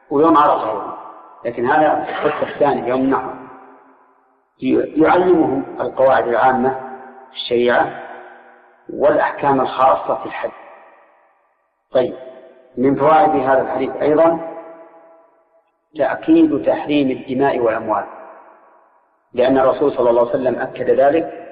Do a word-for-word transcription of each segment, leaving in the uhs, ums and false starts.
ويوم عرفة أيضا، لكن هذا الخطة الثاني يوم النحر يعلمهم القواعد العامة في الشريعة والأحكام الخاصة في الحج. طيب، من فوائد هذا الحديث أيضا تأكيد تحريم الدماء والأموال، لأن الرسول صلى الله عليه وسلم أكد ذلك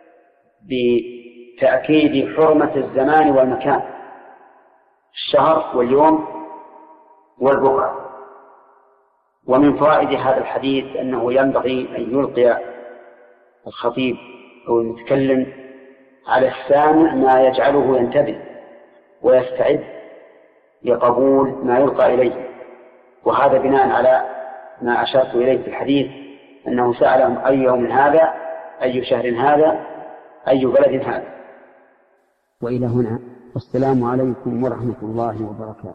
بتأكيد حرمة الزمان والمكان، الشهر واليوم والبقعة. ومن فوائد هذا الحديث أنه ينبغي أن يلقي الخطيب أو المتكلم على السامع ما يجعله ينتبه ويستعد لقبول ما يلقى إليه، وهذا بناء على ما أشرت إليه في الحديث أنه سألهم أي يوم هذا، أي شهر هذا، أي بلد هذا. وإلى هنا، والسلام عليكم ورحمة الله وبركاته.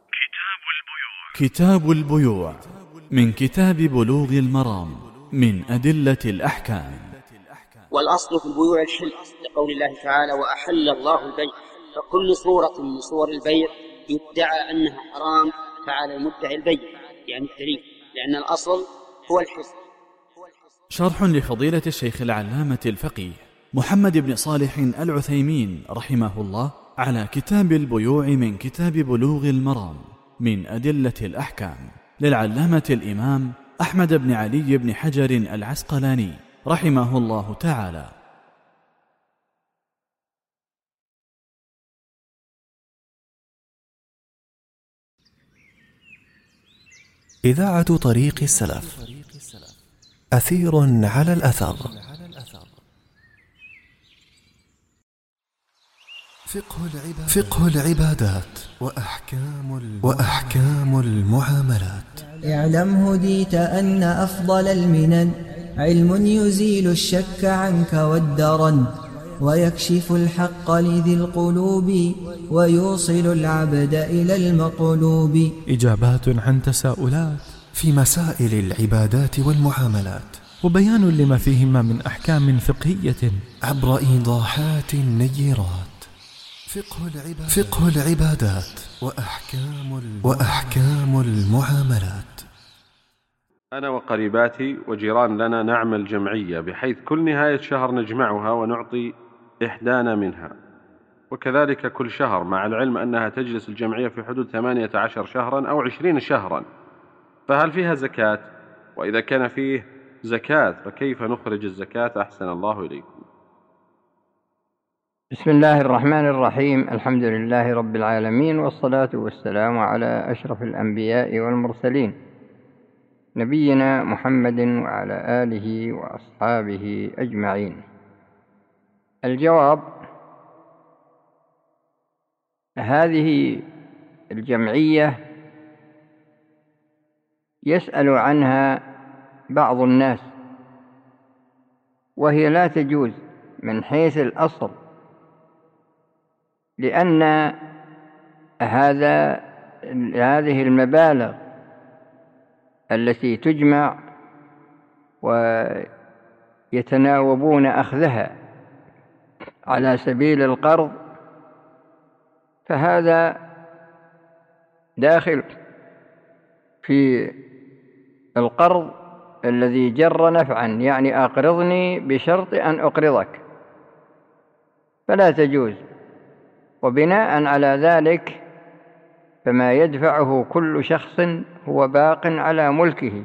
كتاب البيوع من كتاب بلوغ المرام من أدلة الأحكام. والأصل في البيوع الحل، لقول الله تعالى وأحل الله البيع، فكل صورة من صور البيع يدعى أنها حرام فعلى المدعي البيع يعني التريف، لأن الأصل هو الحل. شرح لفضيلة الشيخ العلامة الفقيه محمد بن صالح العثيمين رحمه الله على كتاب البيوع من كتاب بلوغ المرام من أدلة الأحكام للعلامة الإمام أحمد بن علي بن حجر العسقلاني رحمه الله تعالى. إذاعة طريق السلف، أثير على الأثر. فقه العبادات وأحكام, وأحكام المعاملات. اعلم هديت أن أفضل المنن علم يزيل الشك عنك والدرن، ويكشف الحق لذي القلوب، ويوصل العبد إلى المطلوب. إجابات عن تساؤلات في مسائل العبادات والمعاملات، وبيان لما فيهما من أحكام فقهية عبر إيضاحات نيرات. فقه العبادات وأحكام, وأحكام المعاملات. أنا وقريباتي وجيران لنا نعمل جمعية، بحيث كل نهاية شهر نجمعها ونعطي إحدانا منها، وكذلك كل شهر، مع العلم أنها تجلس الجمعية في حدود ثمانية عشر شهرا أو عشرين شهرا. فهل فيها زكاة؟ وإذا كان فيه زكاة فكيف نخرج الزكاة؟ أحسن الله إليكم. بسم الله الرحمن الرحيم، الحمد لله رب العالمين، والصلاة والسلام على أشرف الأنبياء والمرسلين نبينا محمد وعلى آله وأصحابه أجمعين. الجواب: هذه الجمعية يسأل عنها بعض الناس، وهي لا تجوز من حيث الأصل، لأن هذا هذه المبالغ التي تجمع ويتناوبون أخذها على سبيل القرض، فهذا داخل في القرض الذي جر نفعا، يعني أقرضني بشرط أن أقرضك، فلا تجوز. وبناء على ذلك فما يدفعه كل شخص هو باق على ملكه،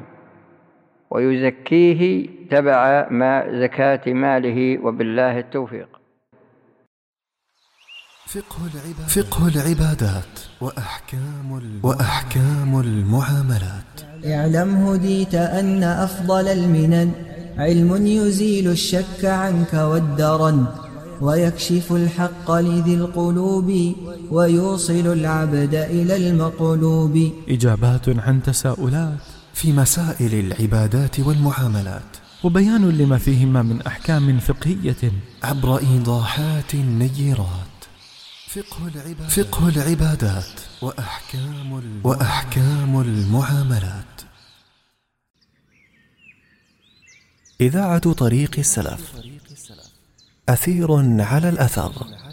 ويزكيه تبع ما زكاة ماله، وبالله التوفيق. فقه العبادات وأحكام, وأحكام المعاملات. اعلم هديت أن أفضل المنن علم يزيل الشك عنك والدرن، ويكشف الحق لذي القلوب، ويوصل العبد إلى المطلوب. إجابات عن تساؤلات في مسائل العبادات والمعاملات، وبيان لما فيهما من أحكام فقهية عبر إيضاحات نيرات. فقه العبادات وأحكام, وأحكام المعاملات. إذاعة طريق السلف، أثير على الأثر.